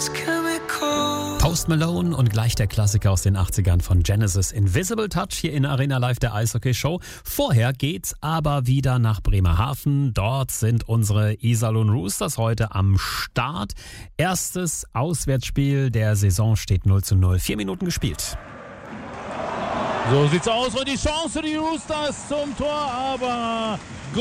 Post Malone und gleich der Klassiker aus den 80ern von Genesis, Invisible Touch, hier in Arena Live, der Eishockey-Show. Vorher geht's aber wieder nach Bremerhaven. Dort sind unsere Iserlohn Roosters heute am Start. Erstes Auswärtsspiel der Saison steht 0:0. 4 Minuten gespielt. So sieht's aus und die Chance für die Roosters zum Tor, aber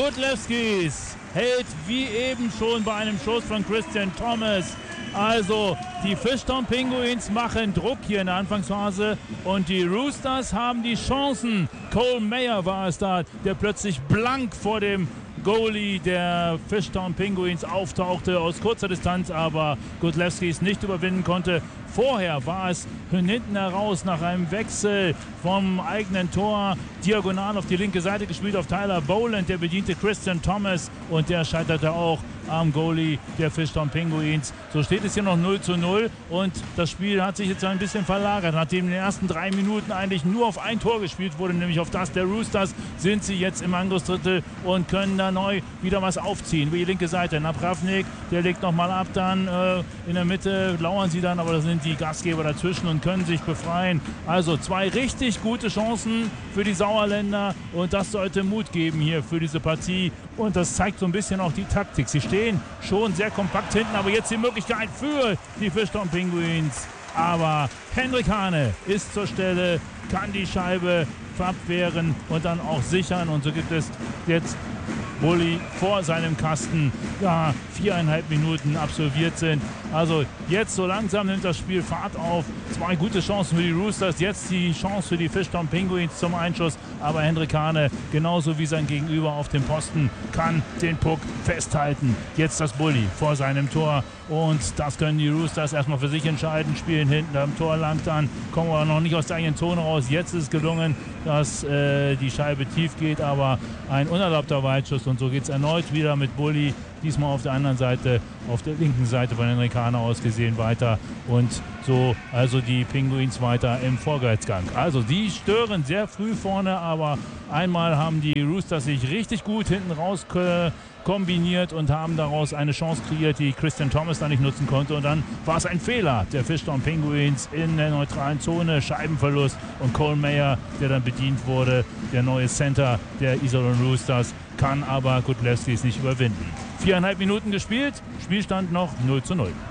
Godlewskis hält wie eben schon bei einem Schuss von Christian Thomas. Also die Fishtown Penguins machen Druck hier in der Anfangsphase und die Roosters haben die Chancen. Cole Mayer war es da, der plötzlich blank vor dem Goalie der Fishtown Penguins auftauchte aus kurzer Distanz, aber Godlewskis nicht überwinden konnte. Vorher war es von hinten heraus nach einem Wechsel vom eigenen Tor diagonal auf die linke Seite gespielt auf Tyler Boland. Der bediente Christian Thomas und der scheiterte auch am Goalie der Fishtown Penguins. So steht es hier noch 0:0 und das Spiel hat sich jetzt ein bisschen verlagert. Nachdem in den ersten 3 Minuten eigentlich nur auf ein Tor gespielt wurde, nämlich auf das der Roosters, sind sie jetzt im Angriffsdrittel und können da neu wieder was aufziehen. Über die linke Seite Napravnik, der legt nochmal ab, dann in der Mitte lauern sie dann, aber da sind die Gastgeber dazwischen und können sich befreien. Also 2 richtig gute Chancen für die Sauerländer und das sollte Mut geben hier für diese Partie und das zeigt so ein bisschen auch die Taktik. Sie stehen schon sehr kompakt hinten, aber jetzt die Möglichkeit für die Fishtown Penguins. Aber Henrik Hane ist zur Stelle, kann die Scheibe abwehren und dann auch sichern und so gibt es jetzt Bulli vor seinem Kasten, da 4,5 Minuten absolviert sind. Also jetzt so langsam nimmt das Spiel Fahrt auf. 2 gute Chancen für die Roosters. Jetzt die Chance für die Fishtown Penguins zum Einschuss. Aber Henrik Hane, genauso wie sein Gegenüber auf dem Posten, kann den Puck festhalten. Jetzt das Bulli vor seinem Tor. Und das können die Roosters erstmal für sich entscheiden. Spielen hinten am Tor lang dann. Kommen aber noch nicht aus der eigenen Zone raus. Jetzt ist es gelungen, dass die Scheibe tief geht. Aber ein unerlaubter Weitschuss. Und so geht es erneut wieder mit Bulli. Diesmal auf der anderen Seite, auf der linken Seite von Henrik Hane aus gesehen weiter. Und so also die Penguins weiter im Vorwärtsgang. Also die stören sehr früh vorne, aber einmal haben die Roosters sich richtig gut hinten raus kombiniert und haben daraus eine Chance kreiert, die Christian Thomas da nicht nutzen konnte. Und dann war es ein Fehler der Fishtown Penguins in der neutralen Zone, Scheibenverlust und Cole Mayer, der dann bedient wurde, der neue Center der Iserlohn Roosters, kann aber Godlewskis nicht überwinden. 4,5 Minuten gespielt, Spielstand noch 0:0.